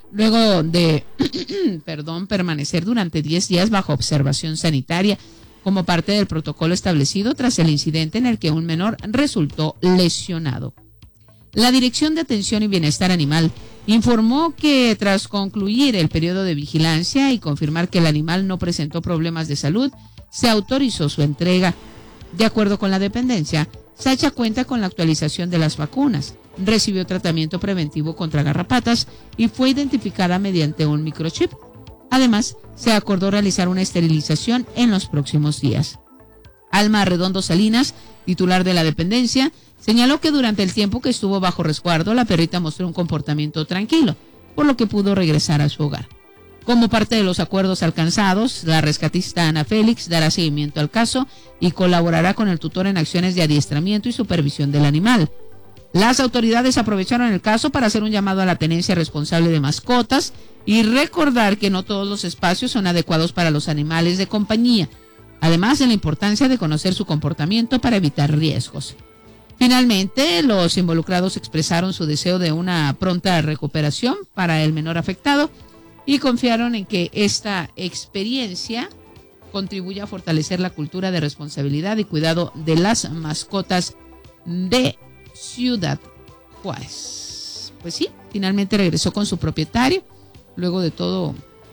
luego de permanecer durante 10 días bajo observación sanitaria como parte del protocolo establecido tras el incidente en el que un menor resultó lesionado. La Dirección de Atención y Bienestar Animal informó que tras concluir el periodo de vigilancia y confirmar que el animal no presentó problemas de salud, se autorizó su entrega. De acuerdo con la dependencia, Sacha cuenta con la actualización de las vacunas, recibió tratamiento preventivo contra garrapatas y fue identificada mediante un microchip. Además, se acordó realizar una esterilización en los próximos días. Alma Redondo Salinas, titular de la dependencia, señaló que durante el tiempo que estuvo bajo resguardo, la perrita mostró un comportamiento tranquilo, por lo que pudo regresar a su hogar. Como parte de los acuerdos alcanzados, la rescatista Ana Félix dará seguimiento al caso y colaborará con el tutor en acciones de adiestramiento y supervisión del animal. Las autoridades aprovecharon el caso para hacer un llamado a la tenencia responsable de mascotas y recordar que no todos los espacios son adecuados para los animales de compañía, además de la importancia de conocer su comportamiento para evitar riesgos. Finalmente, los involucrados expresaron su deseo de una pronta recuperación para el menor afectado y confiaron en que esta experiencia contribuya a fortalecer la cultura de responsabilidad y cuidado de las mascotas de Ciudad Juárez. Pues sí, finalmente regresó con su propietario, luego de todo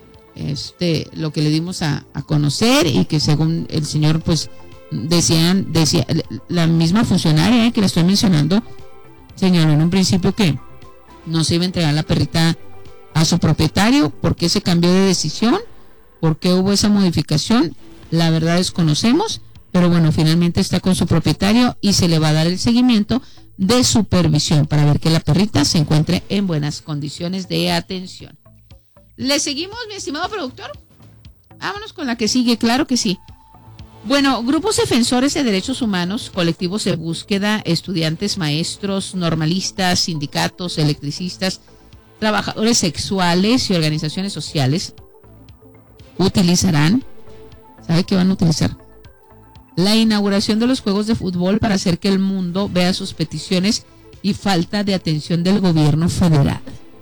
lo que le dimos a conocer, y que según el señor, pues decía la misma funcionaria que le estoy mencionando, señaló en un principio que no se iba a entregar la perrita a su propietario. ¿Por qué se cambió de decisión? ¿Por qué hubo esa modificación? La verdad desconocemos, pero bueno, finalmente está con su propietario y se le va a dar el seguimiento de supervisión para ver que la perrita se encuentre en buenas condiciones de atención. ¿Le seguimos, mi estimado productor? Vámonos con la que sigue, claro que sí. Bueno, grupos defensores de derechos humanos, colectivos de búsqueda, estudiantes, maestros, normalistas, sindicatos, electricistas, trabajadores sexuales y organizaciones sociales utilizarán, ¿sabe qué van a utilizar? La inauguración de los Juegos de Fútbol para hacer que el mundo vea sus peticiones y falta de atención del gobierno federal.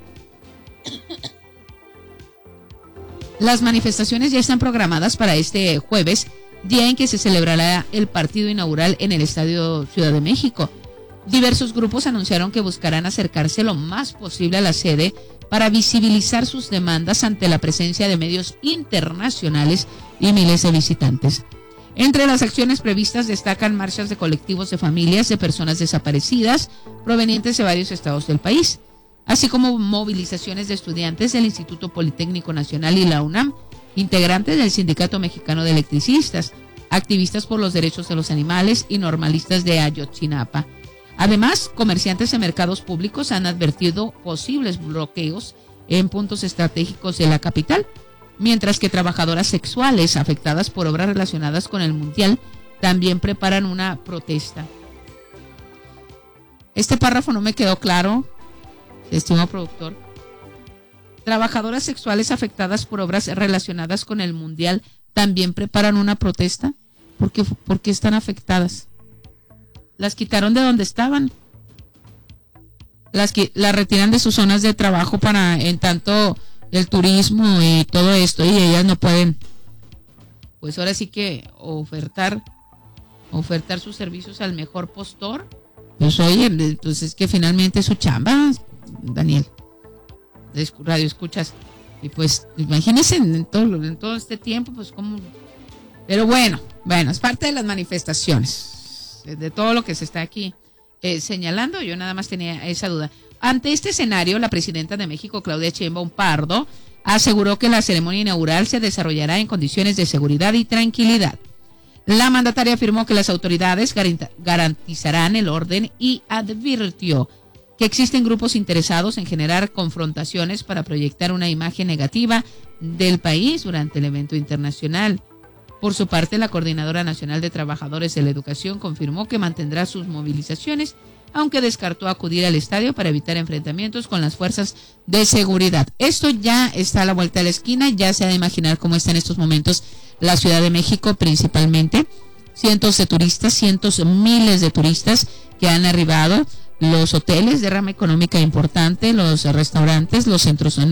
Las manifestaciones ya están programadas para este jueves, día en que se celebrará el partido inaugural en el Estadio Ciudad de México. Diversos grupos anunciaron que buscarán acercarse lo más posible a la sede para visibilizar sus demandas ante la presencia de medios internacionales y miles de visitantes. Entre las acciones previstas destacan marchas de colectivos de familias de personas desaparecidas provenientes de varios estados del país, así como movilizaciones de estudiantes del Instituto Politécnico Nacional y la UNAM, integrantes del Sindicato Mexicano de Electricistas, activistas por los derechos de los animales y normalistas de Ayotzinapa. Además, comerciantes de mercados públicos han advertido posibles bloqueos en puntos estratégicos de la capital, mientras que trabajadoras sexuales afectadas por obras relacionadas con el Mundial también preparan una protesta. Este párrafo no me quedó claro, estimado productor. Trabajadoras sexuales afectadas por obras relacionadas con el Mundial también preparan una protesta. ¿Por qué están afectadas? Las quitaron de donde estaban. Las retiran de sus zonas de trabajo para, en tanto, el turismo y todo esto, y ellas no pueden, pues ahora sí que ofertar sus servicios al mejor postor. Pues oye, pues es que finalmente es su chamba, Daniel, de radio escuchas, y pues imagínense en todo este tiempo, pues como, pero bueno, es parte de las manifestaciones, de todo lo que se está aquí señalando. Yo nada más tenía esa duda. Ante este escenario, la presidenta de México, Claudia Sheinbaum Pardo, aseguró que la ceremonia inaugural se desarrollará en condiciones de seguridad y tranquilidad. La mandataria afirmó que las autoridades garantizarán el orden y advirtió que existen grupos interesados en generar confrontaciones para proyectar una imagen negativa del país durante el evento internacional. Por su parte, la Coordinadora Nacional de Trabajadores de la Educación confirmó que mantendrá sus movilizaciones, aunque descartó acudir al estadio para evitar enfrentamientos con las fuerzas de seguridad. Esto ya está a la vuelta de la esquina, ya se ha de imaginar cómo está en estos momentos la Ciudad de México, principalmente. Cientos de turistas, miles de turistas que han arribado, los hoteles de rama económica importante, los restaurantes, los centros